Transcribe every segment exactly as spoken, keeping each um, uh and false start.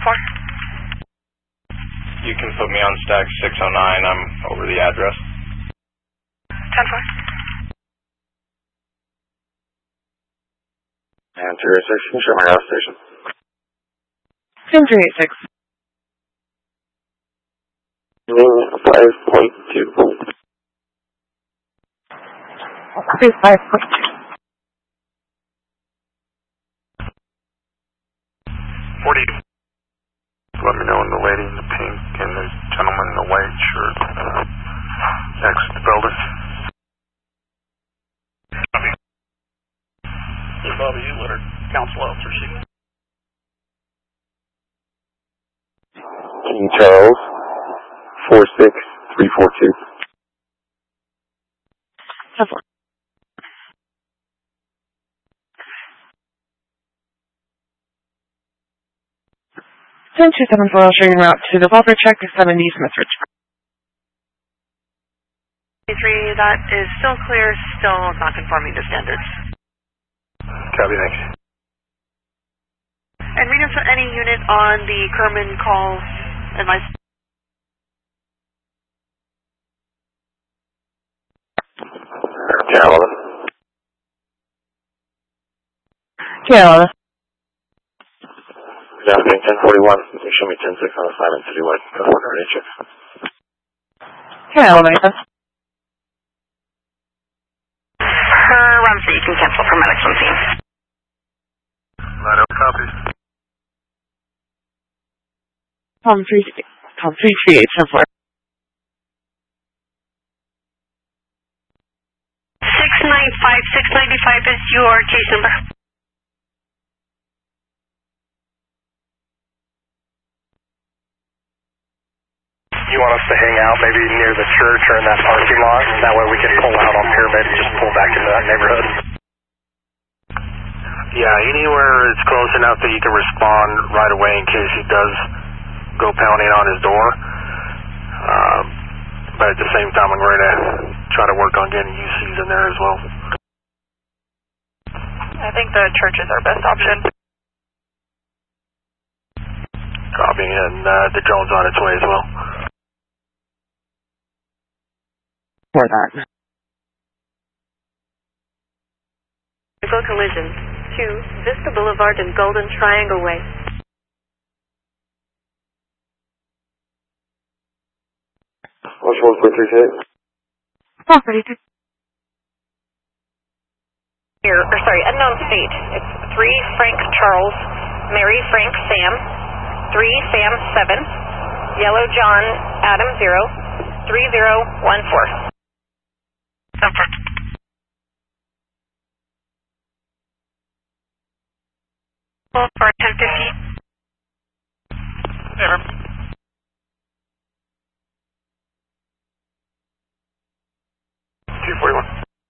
Four. You can put me on stack six oh nine. I'm over the address. Ten four. And two eight six, can you show my gas station? Ten three eight six. five point two. Two five point two. Forty. Let me know when the lady in the pink and the gentleman in the white shirt exit the building. Copy. Hey, Bobby, you let our council officer see. King Charles, four six three four two. Ten four. Ten two seven four, I'll show you en route to the Walter Check seventy Smith Ridge. Three, that is still clear, still not conforming to standards. Copy, thanks. And read us any unit on the Kerman call advice. Yeah, eleven. Yeah, eleven. Yeah, ten forty-one. You show me ten six on assignment citywide. California H X. Yeah, eleven. Per Rumsey, you can cancel for medics on scene. Lateral copies. Tom three, Tom three three eight ten four. Six nine five six ninety five is your case number. You want us to hang out maybe near the church or in that parking lot? That way we can pull out on Pyramid and just pull back into that neighborhood. Yeah, anywhere it's close enough that you can respond right away in case he does go pounding on his door. Um, but at the same time, I'm going to try to work on getting U Cs in there as well. I think the church is our best option. Copy, and uh, the drone's on its way as well. For that. Vehicle collision. Two, Vista Boulevard and Golden Triangle Way. What's one point three eight? Property two. Here, or sorry, unknown state. It's three Frank Charles, Mary Frank Sam, three Sam seven, Yellow John Adam zero, three zero one four. Over. For ten fifty. Over. two forty-one.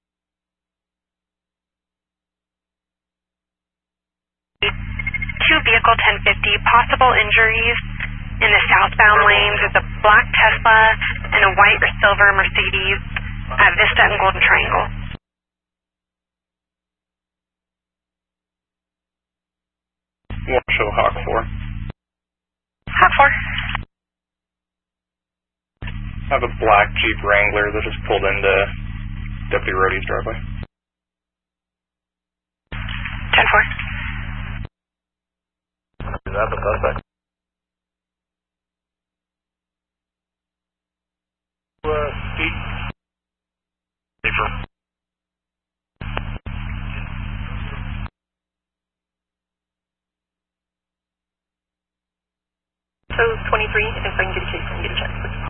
Two vehicle ten fifty, possible injuries in the southbound lanes with a black Tesla and a white or silver Mercedes at Vista and Golden Triangle. You want to show Hawk four? Hawk four. I have a black Jeep Wrangler that just pulled into Deputy Rody's driveway. ten four. Is that the suspect? Uh, Steve? Safer. So twenty-three, if I can get a chase, I can get a check.